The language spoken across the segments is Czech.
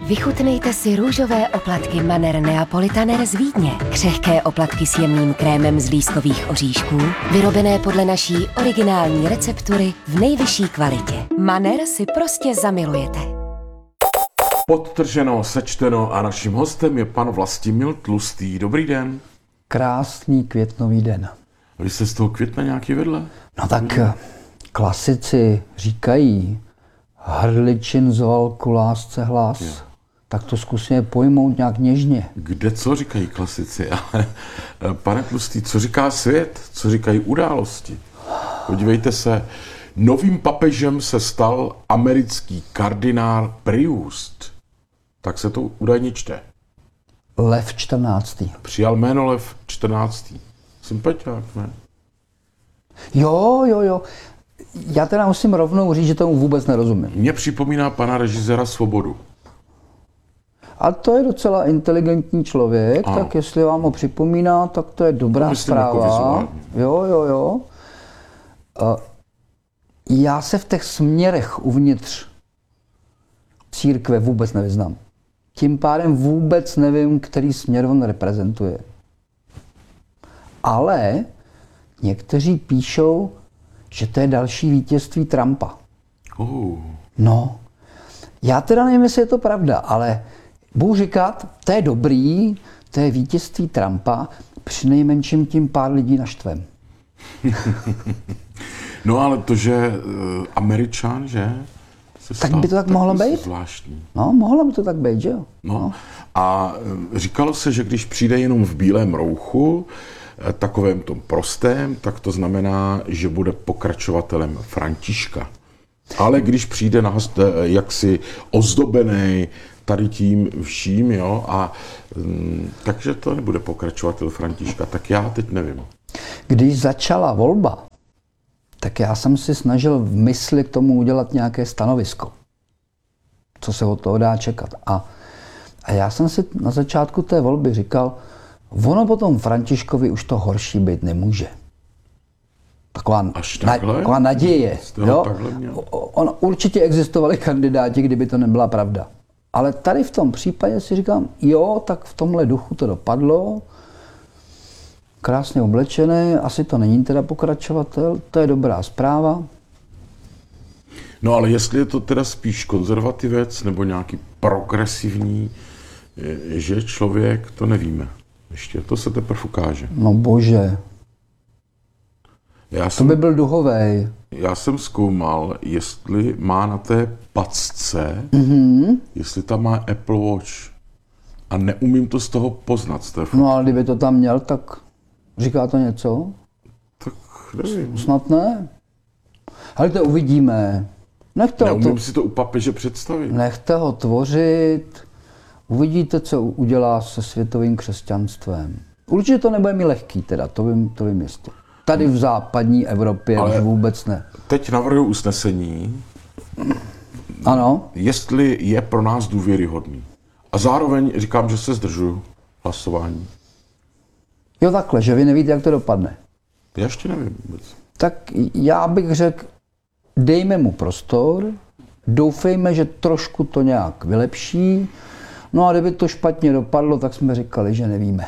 Vychutnejte si růžové oplatky Manner Neapolitaner z Vídně. Křehké oplatky s jemným krémem z lískových oříšků, vyrobené podle naší originální receptury v nejvyšší kvalitě. Manner si prostě zamilujete. Podtrženo, sečteno a naším hostem je pan Vlastimil Tlustý. Dobrý den. Krásný květnový den. Vy jste z toho května nějaký vedle? No tak klasici říkají, hrdličin zval ku lásce hlas. Je. Tak to zkusíme pojmout nějak něžně. Kde co říkají klasici? Ale pane Tlustý, co říká svět? Co říkají události? Podívejte se, novým papežem se stal americký kardinál Priust. Tak se to údajně čte. Lev 14. Přijal jméno Lev 14. Sympatiák, ne? Jo. Já teda musím rovnou říct, že tomu vůbec nerozumím. Mně připomíná pana režiséra Svobodu. A to je docela inteligentní člověk, ano. Tak jestli vám ho připomíná, tak to je dobrá zpráva. Jo. Já se v těch směrech uvnitř církve vůbec nevyznám. Tím pádem vůbec nevím, který směr on reprezentuje. Ale někteří píšou, že to je další vítězství Trumpa. No, já teda nevím, jestli je to pravda, ale budu říkat, to je dobrý, to je vítězství Trumpa, přinejmenším tím pár lidí naštvem. No ale to, že Američan, že? Tak by to tak mohlo být. Zvláštní. No, mohlo by to tak být, že jo? No. A říkalo se, že když přijde jenom v bílém rouchu, takovém tom prostém, tak to znamená, že bude pokračovatelem Františka. Ale když přijde na jaksi ozdobený tady tím vším, jo, a takže to nebude pokračovatel Františka, tak já teď nevím. Když začala volba, tak já jsem si snažil v mysli k tomu udělat nějaké stanovisko. Co se od toho dá čekat. A já jsem si na začátku té volby říkal, ono potom Františkovi už to horší být nemůže. Taková naděje. Jo? Určitě existovali kandidáti, kdyby to nebyla pravda. Ale tady v tom případě si říkám, jo, tak v tomhle duchu to dopadlo. Krásně oblečený, asi to není teda pokračovatel, to je dobrá zpráva. No ale jestli je to teda spíš konzervativec nebo nějaký progresivní, že člověk, to nevíme. Ještě to se teprve ukáže. No bože. To by byl duhovej. Já jsem zkoumal, jestli má na té pacce, jestli tam má Apple Watch. A neumím to z toho poznat. Z té fotky. No ale kdyby to tam měl, tak říká to něco? Tak nevím. Snad ne. Ale to uvidíme. Neumím si to u papeže představit. Nechte ho tvořit. Uvidíte, co udělá se světovým křesťanstvem. Určitě to nebude mi lehký, teda, to vím jistě. Tady v západní Evropě už vůbec ne. Teď navrhuji usnesení. Ano. Jestli je pro nás důvěryhodný. A zároveň říkám, že se zdržuju hlasování. Jo takhle, že vy nevíte, jak to dopadne. Já ještě nevím vůbec. Tak já bych řekl, dejme mu prostor, doufejme, že trošku to nějak vylepší. No a kdyby to špatně dopadlo, tak jsme říkali, že nevíme.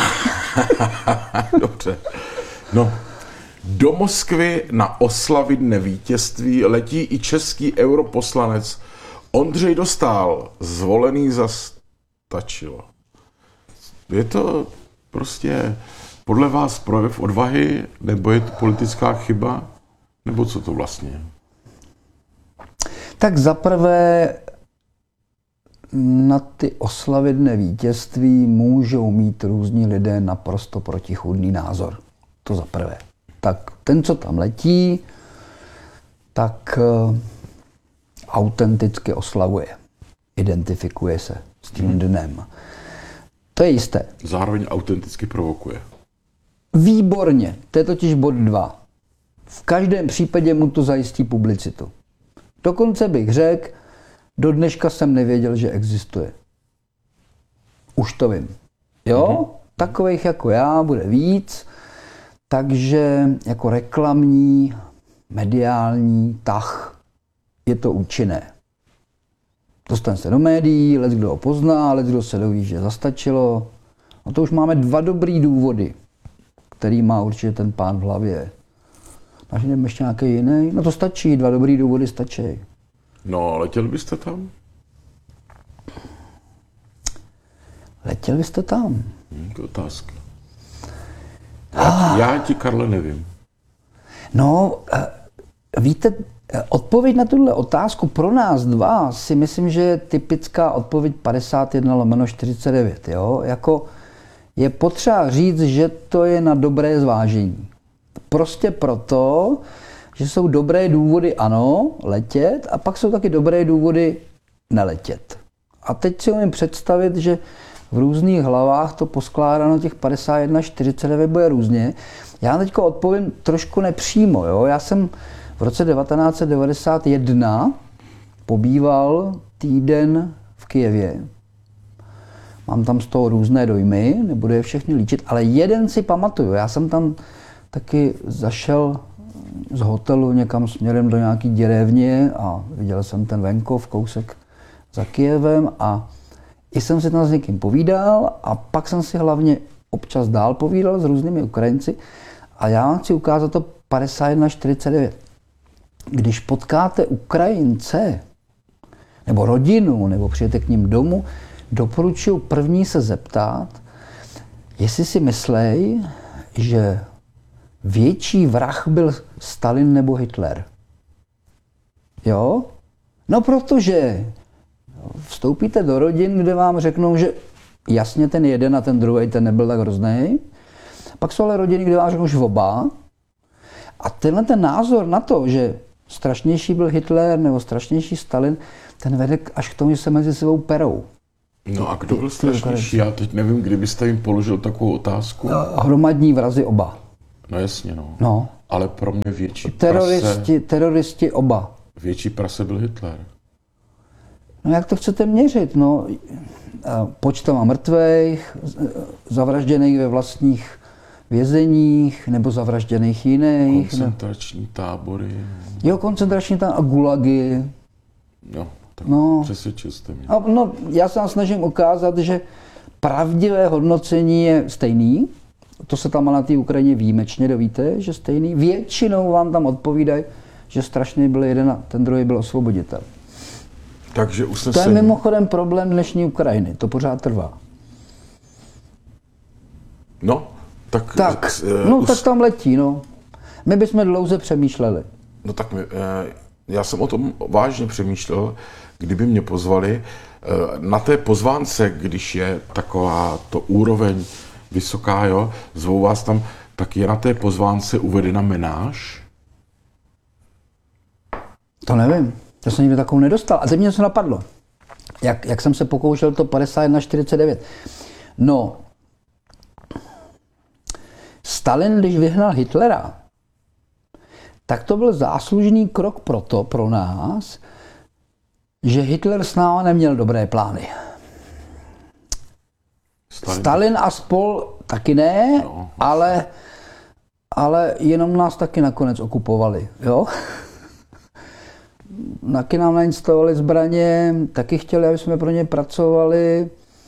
Dobře. No, do Moskvy na oslavy Dne vítězství letí i český europoslanec Ondřej Dostál, zvolený za Stačilo. Je to prostě podle vás projev odvahy, nebo je to politická chyba, nebo co to vlastně je? Tak zaprvé na ty oslavy Dne vítězství můžou mít různí lidé naprosto protichůdný názor. To za prvé. Tak ten, co tam letí, tak autenticky oslavuje. Identifikuje se s tím dnem. To je jisté. Zároveň autenticky provokuje. Výborně. To je totiž bod 2. V každém případě mu to zajistí publicitu. Dokonce bych řekl, do dneška jsem nevěděl, že existuje. Už to vím. Jo? Takových jako já bude víc. Takže jako reklamní, mediální tah je to účinné. Dostane se do médií, leckdo ho pozná, leckdo se doví, že zastačilo. No to už máme 2 dobrý důvody, který má určitě ten pán v hlavě. Máš ještě nějaký jiný? No to stačí, 2 dobrý důvody stačí. No, letěl byste tam? Letěl byste tam? To je otázka. Já ti, Karle, nevím. No, víte, odpověď na tuhle otázku pro nás 2 si myslím, že je typická odpověď 51/49. Jo? Jako je potřeba říct, že to je na dobré zvážení. Prostě proto, že jsou dobré důvody ano, letět, a pak jsou taky dobré důvody neletět. A teď si umím představit, že v různých hlavách to poskládáno těch 51/49 bude různě. Já teď odpovím trošku nepřímo. Jo? Já jsem v roce 1991 pobýval týden v Kyjevě. Mám tam z toho různé dojmy, nebudu je všechny líčit, ale jeden si pamatuju. Já jsem tam taky zašel z hotelu někam směrem do nějaký děrevně a viděl jsem ten venkov, kousek za Kyjevem a i jsem si tam s někým povídal a pak jsem si hlavně občas dál povídal s různými Ukrajinci a já vám chci ukázat to 51/49. Když potkáte Ukrajince nebo rodinu, nebo přijete k ním domů, doporučuji první se zeptat, jestli si myslej, že větší vrah byl Stalin nebo Hitler. Jo? No protože vstoupíte do rodin, kde vám řeknou, že jasně ten jeden a ten druhý, ten nebyl tak hrozný. Pak jsou ale rodiny, kde vám řeknou, že oba. A tenhle ten názor na to, že strašnější byl Hitler nebo strašnější Stalin, ten vede až k tomu, že se mezi sebou perou. No a kdo byl strašnější? Já teď nevím, kdybyste jim položil takovou otázku. Hromadní vrazy oba. No jasně, no. No. Ale pro mě větší Teroristi oba. Větší prase byl Hitler. No jak to chcete měřit? No, počtama mrtvých, zavražděných ve vlastních vězeních, nebo zavražděných jiných. Koncentrační tábory. Jo, koncentrační tábory a gulagy. Jo, tak přesvědčil jste mě. No, já se vám snažím ukázat, že pravdivé hodnocení je stejný. To se tam na té Ukrajině výjimečně dovíte, že stejný. Většinou vám tam odpovídají, že strašný byl jeden a ten druhý byl osvoboditel. Takže To je mimochodem problém dnešní Ukrajiny, to pořád trvá. No, tak tam letí, no. My bychom dlouze přemýšleli. No tak já jsem o tom vážně přemýšlel, kdyby mě pozvali. Na té pozvánce, když je taková to úroveň vysoká, jo, zvou vás tam, tak je na té pozvánce uvedena menáž? To nevím. To jsem nikdy takovou nedostal. A teď mě něco napadlo. Jak jsem se pokoušel to 51/49. No, Stalin, když vyhnal Hitlera, tak to byl záslužný krok pro nás, že Hitler s náma neměl dobré plány. Stalin a spol taky ne, no. ale jenom nás taky nakonec okupovali. Jo? Taky nám nainstalovali zbraně, taky chtěli, aby jsme pro ně pracovali.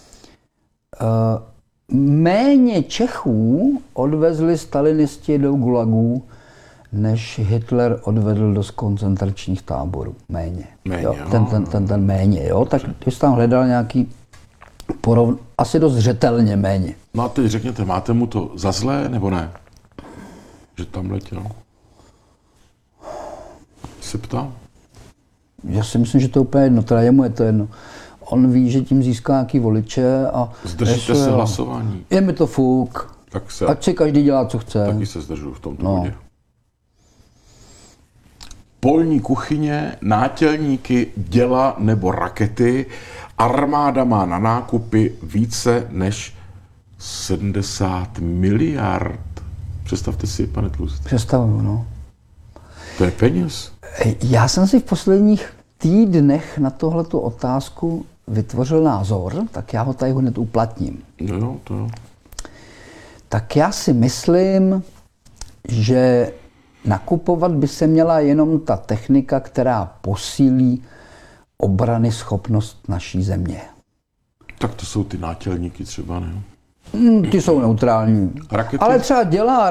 Méně Čechů odvezli stalinisti do gulagů, než Hitler odvedl do koncentračních táborů. Méně. Jo? Ten méně. Jo? Tak když jsi tam hledal nějaký asi dost zřetelně méně. No a teď řekněte, máte mu to za zlé, nebo ne? Že tam letěl? Se ptám? Já si myslím, že to je úplně jedno, teda jemu je to jedno. On ví, že tím získá nějaký voliče a... Zdržíte se hlasování? Je mi to fuk. Ať si každý dělá, co chce. Taky se zdržuju v tomto bodě. Polní kuchyně, nátělníky, děla nebo rakety. Armáda má na nákupy více než 70 miliard. Představte si, pane Tlustý. Představuju, no. To je peněz. Já jsem si v posledních týdnech na tohletu otázku vytvořil názor, tak já ho tady hned uplatním. Jo, to jo. Tak já si myslím, že nakupovat by se měla jenom ta technika, která posílí obrany schopnost naší země. Tak to jsou ty nátělníky třeba, ne? Ty jsou neutrální. Rakety? Ale třeba dělá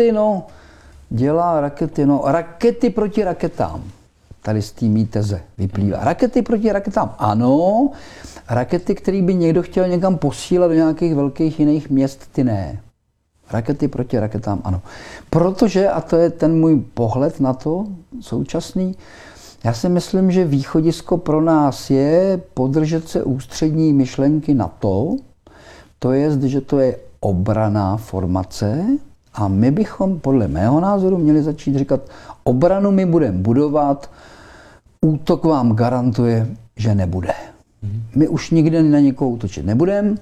rakety, rakety proti raketám. Tady z té mý teze vyplývá. Rakety proti raketám, ano. Rakety, které by někdo chtěl někam posílat do nějakých velkých jiných měst, ty ne. Rakety proti raketám, ano. Protože, a to je ten můj pohled na to současný, já si myslím, že východisko pro nás je podržet se ústřední myšlenky NATO, to je, že to je obranná formace a my bychom podle mého názoru měli začít říkat, obranu my budeme budovat, útok vám garantuje, že nebude. My už nikdy na někoho útočit nebudeme,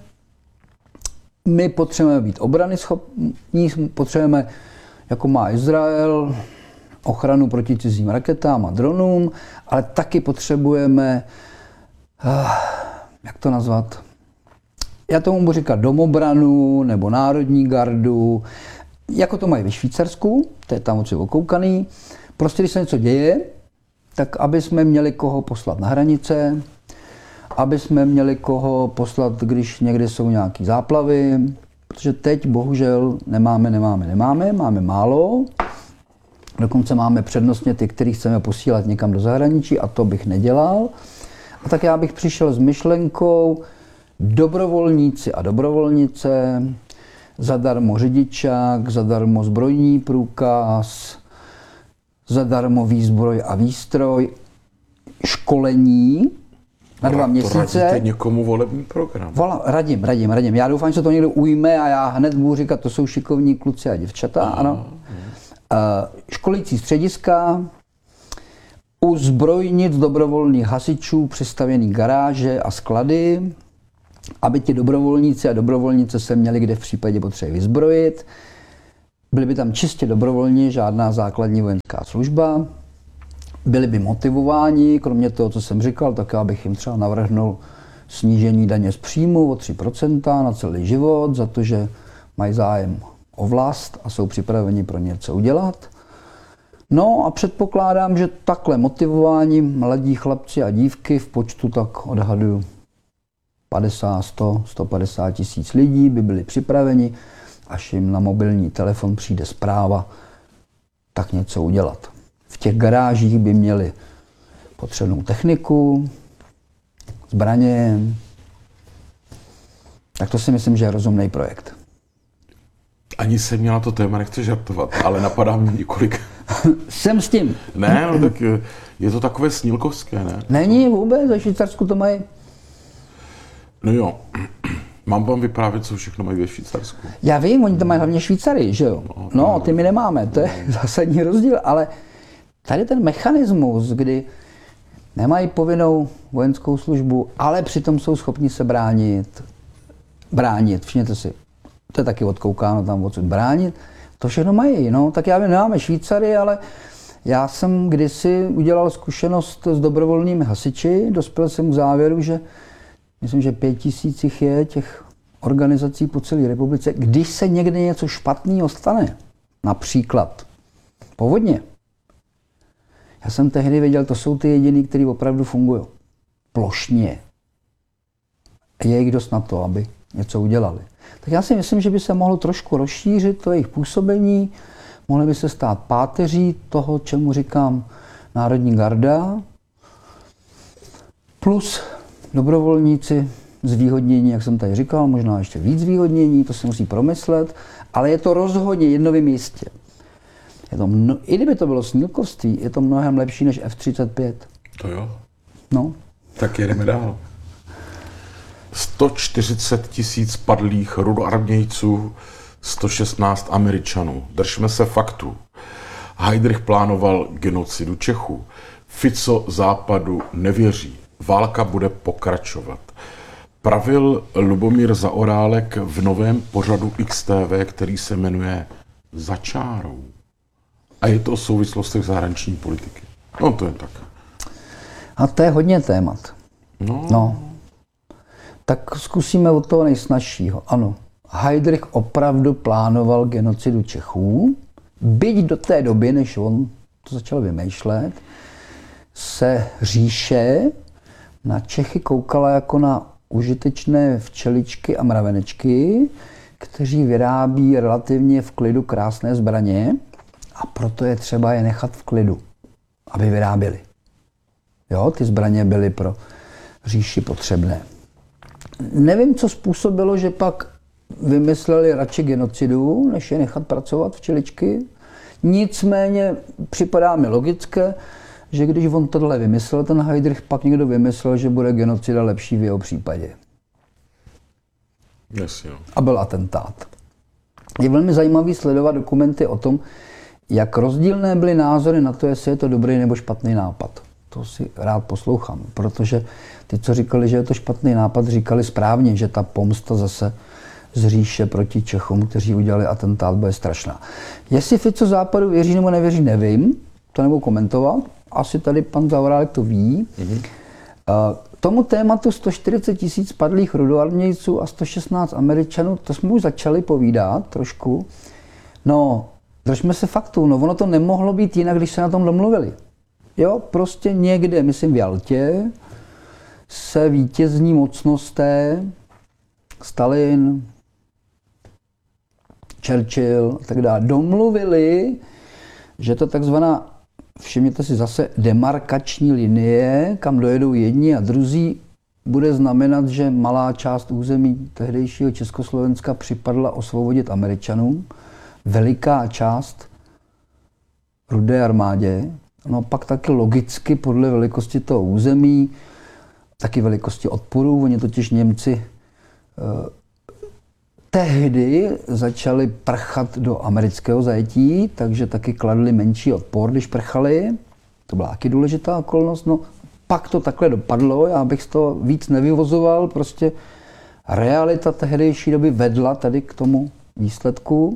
my potřebujeme být obrany schopní, potřebujeme, jako má Izrael, ochranu proti cizím raketám a dronům, ale taky potřebujeme, jak to nazvat, já tomu budu říkat domobranu nebo národní gardu, jako to mají ve Švýcarsku, to je tam moc okoukaný. Prostě když se něco děje, tak aby jsme měli koho poslat na hranice, aby jsme měli koho poslat, když někde jsou nějaké záplavy, protože teď bohužel máme málo. Dokonce máme přednostně ty, který chceme posílat někam do zahraničí a to bych nedělal. A tak já bych přišel s myšlenkou dobrovolníci a dobrovolnice, zadarmo řidičák, zadarmo zbrojní průkaz, zadarmo výzbroj a výstroj, školení na 2 měsíce. Radíte někomu volební program? Radím. Já doufám, že se to někdo ujme a já hned budu říkat, to jsou šikovní kluci a děvčata, ano. Školící střediska, u zbrojnic dobrovolných hasičů přistavěný garáže a sklady, aby ti dobrovolníci a dobrovolnice se měli kde v případě potřeby vyzbrojit. Byli by tam čistě dobrovolní, žádná základní vojenská služba. Byli by motivováni, kromě toho, co jsem říkal, tak já bych jim třeba navrhnul snížení daně z příjmu o 3% na celý život, za to, že mají zájem o vlast a jsou připraveni pro něco udělat. No a předpokládám, že takhle motivování mladí chlapci a dívky v počtu tak odhaduju 50, 100, 150 tisíc lidí by byli připraveni, až jim na mobilní telefon přijde zpráva, tak něco udělat. V těch garážích by měli potřebnou techniku, zbraně, tak to si myslím, že je rozumný projekt. Ani se mě na to téma nechce žartovat, ale napadá mě několik. Jsem s tím. Ne, no tak je to takové snílkovské, ne? Není vůbec, ve Švýcarsku to mají. No jo, mám vám vyprávět, co všechno mají ve Švýcarsku. Já vím, oni tam mají hlavně Švýcary, že jo? No, ty my nemáme, to je zásadní rozdíl, ale tady ten mechanismus, kdy nemají povinnou vojenskou službu, ale přitom jsou schopni se bránit, všimněte si, to je taky odkoukáno tam odsud bránit, to všechno mají, no, tak já vím, nemáme Švýcary, ale já jsem kdysi udělal zkušenost s dobrovolnými hasiči, dospěl jsem k závěru, že myslím, že 5 000 jich je těch organizací po celé republice. Když se někde něco špatného stane, například povodně, já jsem tehdy věděl, to jsou ty jediný, kteří opravdu fungují. Plošně. Je jich dost na to, aby něco udělali. Tak já si myslím, že by se mohlo trošku rozšířit to jejich působení, mohly by se stát páteří toho, čemu říkám Národní garda, plus dobrovolníci zvýhodnění, jak jsem tady říkal, možná ještě víc zvýhodnění, to se musí promyslet, ale je to rozhodně jednovým místě. I kdyby to bylo snílkovství, je to mnohem lepší než F-35. To jo. No. Tak jedeme dál. 140 000 padlých rudoarmějců, 116 Američanů. Držme se faktů. Heydrich plánoval genocidu Čechů. Fico Západu nevěří. Válka bude pokračovat. Pravil Lubomír Zaorálek v novém pořadu XTV, který se jmenuje Za čárou. A je to o souvislostech zahraniční politiky. No to je tak. A to je hodně témat. No. Tak zkusíme od toho nejsnažšího. Ano, Heydrich opravdu plánoval genocidu Čechů, byť do té doby, než on to začal vymýšlet, se říše na Čechy koukala jako na užitečné včeličky a mravenečky, kteří vyrábí relativně v klidu krásné zbraně a proto je třeba je nechat v klidu, aby vyráběli. Jo, ty zbraně byly pro říši potřebné. Nevím, co způsobilo, že pak vymysleli radši genocidu, než je nechat pracovat včeličky. Nicméně připadá mi logické, že když on tohle vymyslel, ten Heydrich, pak někdo vymyslel, že bude genocida lepší v jeho případě. Jasně. A byl atentát. Je velmi zajímavý sledovat dokumenty o tom, jak rozdílné byly názory na to, jestli je to dobrý nebo špatný nápad. To si rád poslouchám, protože ty, co říkali, že je to špatný nápad, říkali správně, že ta pomsta zase z říše proti Čechům, kteří udělali atentát, bude strašná. Jestli Fico Západu věří nebo nevěří, nevím, to nebudu komentovat. Asi tady pan Zaorálek to ví. Tomu tématu 140 000 padlých rudoarmějců a 116 Američanů, to jsme už začali povídat trošku. No, držme se faktů, no ono to nemohlo být jinak, když se na tom domluvili. Jo, prostě někde, myslím v Jaltě, se vítězní mocnosté, Stalin, Churchill a tak dále, domluvili, že to takzvaná, všimněte si zase, demarkační linie, kam dojedou jedni a druzí, bude znamenat, že malá část území tehdejšího Československa připadla osvobodit Američanům, veliká část Rudé armádě, no pak taky logicky podle velikosti toho území, taky velikosti odporu, oni totiž Němci tehdy začali prchat do amerického zajetí, takže taky kladli menší odpor, když prchali. To byla taky důležitá okolnost. No, pak to takhle dopadlo, já bych z toho víc nevyvozoval, prostě realita tehdejší doby vedla tady k tomu výsledku.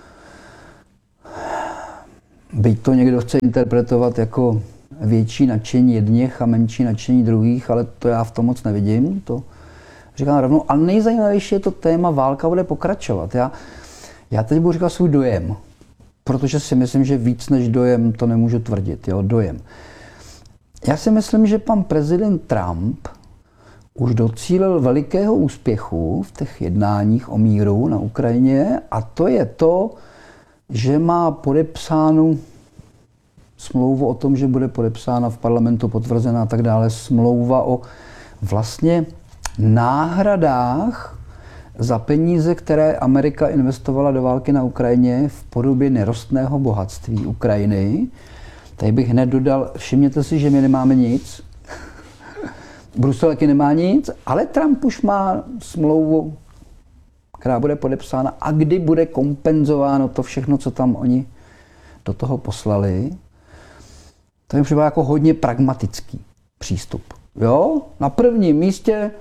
Byť to někdo chce interpretovat jako větší nadšení jedněch a menší nadšení druhých, ale to já v tom moc nevidím. To říkám rovnou. Ale nejzajímavější je to téma válka bude pokračovat. Já teď budu říkat svůj dojem, protože si myslím, že víc než dojem to nemůžu tvrdit. Jo, dojem. Já si myslím, že pan prezident Trump už docílil velikého úspěchu v těch jednáních o míru na Ukrajině a to je to, že má podepsánu smlouvu o tom, že bude podepsána v parlamentu, potvrzená a tak dále, smlouva o vlastně náhradách za peníze, které Amerika investovala do války na Ukrajině v podobě nerostného bohatství Ukrajiny. Tady bych hned dodal, všimněte si, že my nemáme nic. Brusel taky nemá nic, ale Trump už má smlouvu, která bude podepsána a kdy bude kompenzováno to všechno, co tam oni do toho poslali. To je připadá jako hodně pragmatický přístup. Jo? Na prvním místě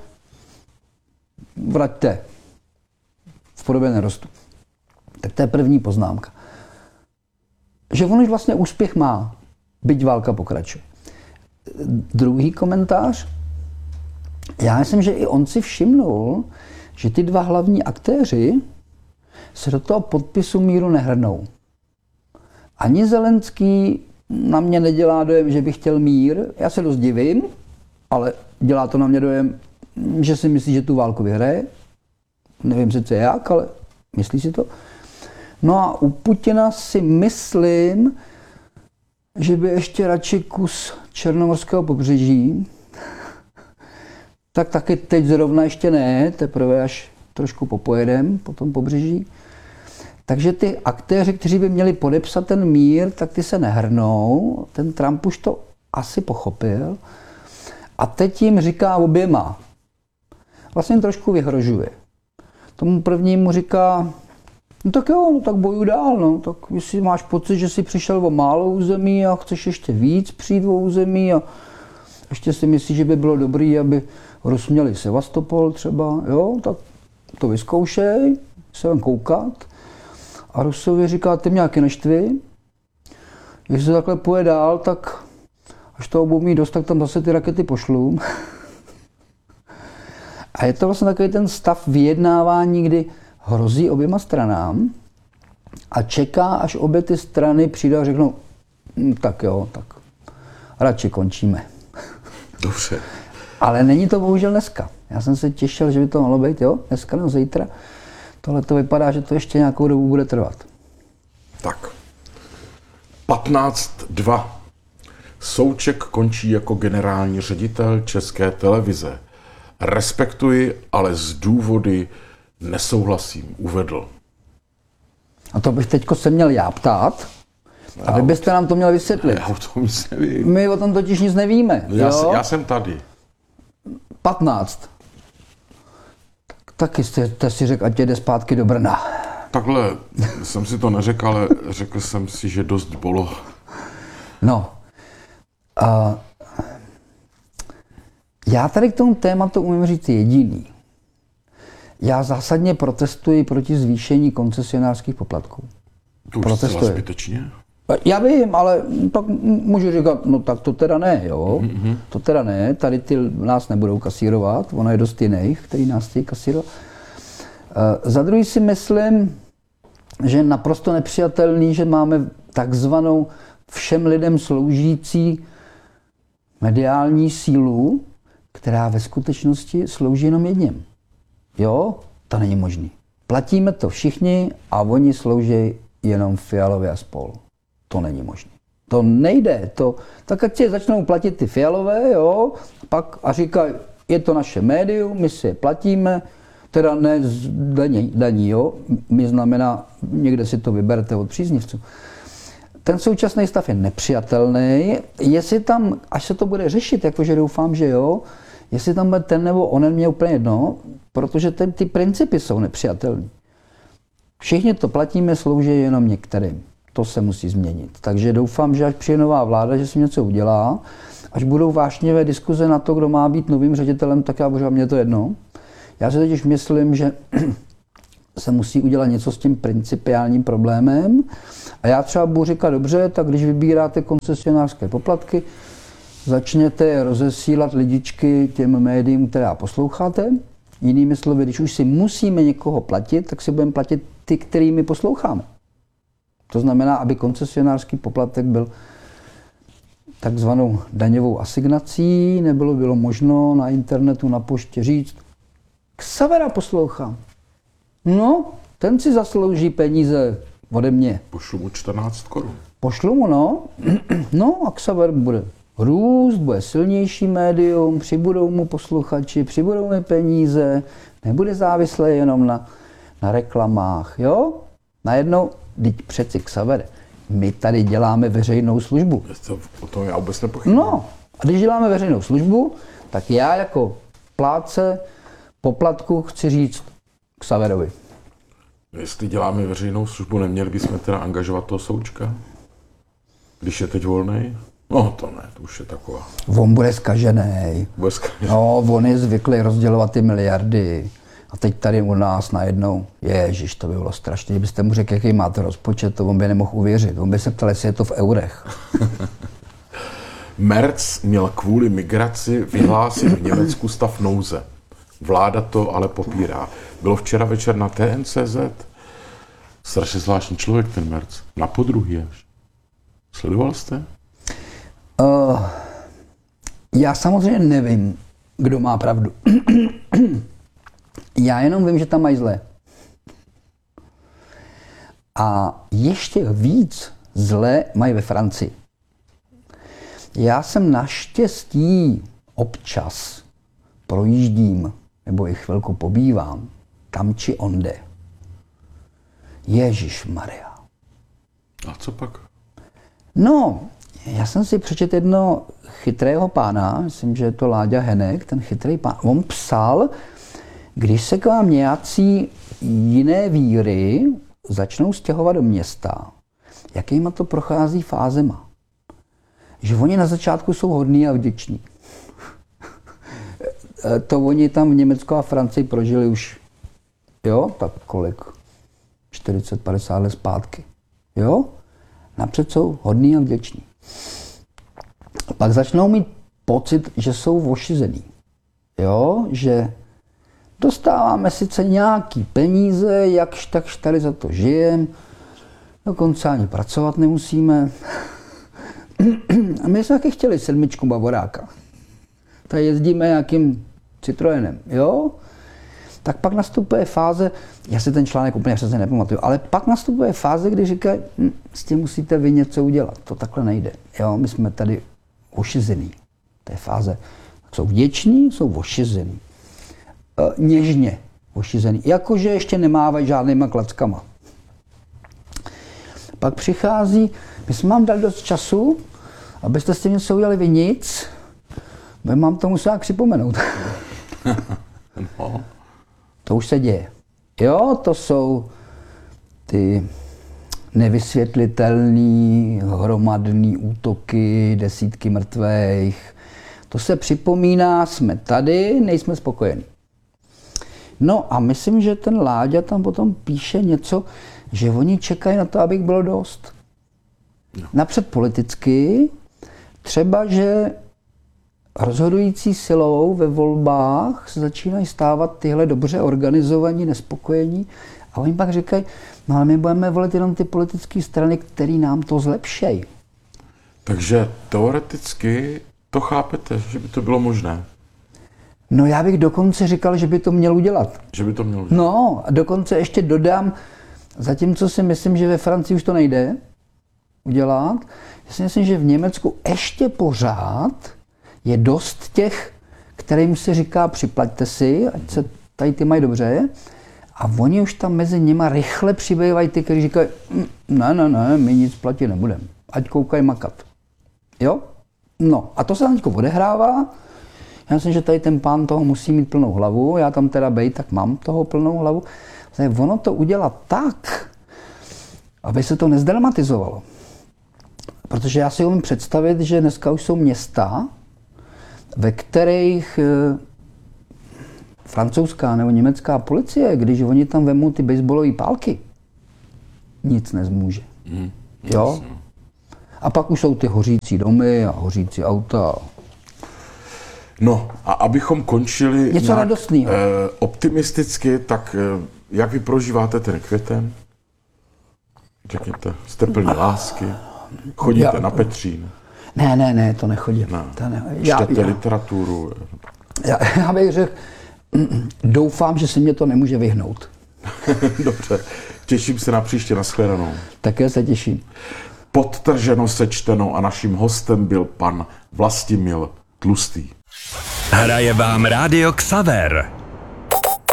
vraťte v podobě nerostu. Tak to je první poznámka. Že on už vlastně úspěch má, byť válka pokračuje. Druhý komentář. Já myslím, že i on si všimnul, že ty dva hlavní aktéři se do toho podpisu míru nehrnou. Ani Zelenský na mě nedělá dojem, že by chtěl mír. Já se dost divím, ale dělá to na mě dojem, že si myslí, že tu válku vyhraje. Nevím sice jak, ale myslí si to. No a u Putina si myslím, že by ještě radši kus černomorského pobřeží. Tak taky teď zrovna ještě ne, teprve až trošku popojedem po tom pobřeží. Takže ty aktéři, kteří by měli podepsat ten mír, tak ty se nehrnou. Ten Trump už to asi pochopil. A teď jim říká oběma. Vlastně jim trošku vyhrožuje. Tomu prvnímu říká, no tak jo, no tak bojuj dál, no. Tak jestli máš pocit, že jsi přišel o málo území a chceš ještě víc přijít o území a ještě si myslíš, že by bylo dobré, aby Rus měli Sevastopol třeba, jo, tak to vyzkoušej, se ven koukat. A Rusovi říká, ty mě nějaký neštvi, jestli se takhle půjde dál, tak až toho budou mít dost, tak tam zase ty rakety pošlu. A je to vlastně takový ten stav vyjednávání, kdy hrozí oběma stranám a čeká, až obě ty strany přijdou a řeknou, tak jo, tak radši končíme. Dobře. Ale není to bohužel dneska. Já jsem se těšil, že by to mohlo být, jo, dneska nebo zítra. Tohle to vypadá, že to ještě nějakou dobu bude trvat. Tak. 15.2. Souček končí jako generální ředitel České televize. Respektuji, ale z důvody nesouhlasím, uvedl. A to bych teďko se měl já ptát, a vy byste nám to měl vysvětlit. Já o tom nic nevím. My o tom totiž nic nevíme. Já jsem tady. 15. Taky jste si řekl, ať jde zpátky do Brna. Takhle jsem si to neřekl, ale řekl jsem si, že dost bolo. No. Já tady k tomu tématu umím říct jediný. Já zásadně protestuji proti zvýšení koncesionářských poplatků. To už zcela zbytečně. Já vím, ale tak můžu říkat, no tak to teda ne, jo. To teda ne, tady ty nás nebudou kasírovat, ono je dost jiných, který nás chtějí kasírovat. Za druhý si myslím, že je naprosto nepřijatelný, že máme takzvanou všem lidem sloužící mediální sílu, která ve skutečnosti slouží jenom jedním. Jo, to není možný. Platíme to všichni a oni slouží jenom Fialovi a spol. To není možné. To nejde. Tak ať si začnou platit ty Fialové, jo, pak a říkají, je to naše médium, my si je platíme, teda ne z daní, jo, my znamená, někde si to vyberete od příznivců. Ten současný stav je nepřijatelný. Jestli tam, až se to bude řešit, jakože doufám, že jo, jestli tam bude ten nebo onen, mě úplně jedno, protože ty principy jsou nepřijatelné. Všichni to platíme, slouží jenom některým. To se musí změnit. Takže doufám, že až přijde nová vláda, že si něco udělá, až budou vášnivé diskuze na to, kdo má být novým ředitelem, tak já bože, mě to jedno. Já si totiž myslím, že se musí udělat něco s tím principiálním problémem. A já třeba budu říkat, dobře, tak když vybíráte koncesionářské poplatky, začněte je rozesílat lidičky těm médiím, která posloucháte. Jinými slovy, když už si musíme někoho platit, tak si budeme platit ty, kterými posloucháme. To znamená, aby koncesionářský poplatek byl takzvanou daňovou asignací, bylo možno na internetu, na poště říct, Xavera poslouchám. No, ten si zaslouží peníze ode mě. Pošlu mu 14 korun. Pošlu mu, no. No a Xaver bude růst, bude silnější médium, přibudou mu posluchači, přibudou mu peníze, nebude závislý jenom na reklamách, jo? Najednou, teď přeci Xaver, my tady děláme veřejnou službu. O tom já vůbec nepochybuji. No, a když děláme veřejnou službu, tak já jako plátce poplatku chci říct Xaverovi. Jestli děláme veřejnou službu, neměli bychom teda angažovat toho Součka? Když je teď volnej? No to ne, to už je taková. On bude zkažený. No, on je zvyklý rozdělovat ty miliardy. A teď tady u nás najednou, ježiš, to by bylo strašně. Kdybyste mu řekl, jaký máte rozpočet, to on by nemohl uvěřit. On by se ptal, jestli je to v eurech. Merz měl kvůli migraci vyhlásit v Německu stav nouze. Vláda to ale popírá. Bylo včera večer na TNCZ. Strašně zvláštní člověk ten Merz. Na podruhý až. Sledoval jste? Já samozřejmě nevím, kdo má pravdu. Já jenom vím, že tam mají zlé. A ještě víc zlé mají ve Francii. Já jsem naštěstí občas projíždím, nebo i chvilku pobývám, tam či onde. Ježišmarja. A co pak? No, já jsem si přečetl jedno chytrého pána, myslím, že je to Láďa Henek, ten chytrý pán. On psal, když se k vám nějací jiné víry začnou stěhovat do města, jakýma to prochází fázema. Že oni na začátku jsou hodní a vděční. To oni tam v Německu a Francii prožili už, jo, tak kolik? 40-50 let zpátky. Jo? Napřed jsou hodní a vděční. Pak začnou mít pocit, že jsou ošizený. Jo? Že dostáváme sice nějaký peníze, jakž takž tady za to žijeme, dokonce ani pracovat nemusíme. A my jsme taky chtěli 7 Bavoráka. tady jezdíme nějakým Citroenem, jo? Tak pak nastupuje fáze, já si ten článek úplně přesně nepamatuju, ale pak nastupuje fáze, kdy říkají, s tím musíte vy něco udělat, to takhle nejde. Jo, my jsme tady ošizený. To je fáze, jsou vděční, jsou ošizený. Něžně ošizený, jakože ještě nemávají žádnýma klackama. Pak přichází, my jsme vám dali dost času, abyste s tím něco udělali vy nic, my mám to musel nějak připomenout. No. To už se děje. Jo, to jsou ty nevysvětlitelné hromadné útoky, desítky mrtvých. To se připomíná, jsme tady, nejsme spokojení. No a myslím, že ten Láďa tam potom píše něco, že oni čekají na to, abych bylo dost. No. Napřed politicky, třeba, že rozhodující silou ve volbách se začínají stávat tyhle dobře organizovaní, nespokojení a oni pak říkají, no ale my budeme volit jenom ty politické strany, které nám to zlepšejí. Takže teoreticky to chápete, že by to bylo možné? No já bych dokonce říkal, že by to měl udělat. Že by to mělo udělat? No a dokonce ještě dodám, zatímco si myslím, že ve Francii už to nejde udělat, já si myslím, že v Německu ještě pořád je dost těch, kterým se říká připlaťte si, ať se tady ty mají dobře. A oni už tam mezi nima rychle přibývají ty, kteří říkají, ne, my nic platit nebudeme. Ať koukají makat. Jo? No a to se tam teďko odehrává. Já myslím, že tady ten pán toho musí mít plnou hlavu. Já tam teda bej, tak mám toho plnou hlavu. Ono to udělat tak, aby se to nezdramatizovalo. Protože já si umím představit, že dneska už jsou města, ve kterých francouzská nebo německá policie, když oni tam vemou ty baseballové pálky, nic nezmůže. Jo? A pak už jsou ty hořící domy a hořící auta. No a abychom končili něco radostného. Optimisticky, tak jak vy prožíváte ten květen? Řekněte, jste plní lásky? Chodíte na Petřín? Ne, to nechodím. Čtete literaturu? Já bych řekl, doufám, že se mě to nemůže vyhnout. Dobře, těším se na příště, nashledanou. Také se těším. Podtrženo, sečteno a naším hostem byl pan Vlastimil Tlustý. Hraje vám Rádio Xaver.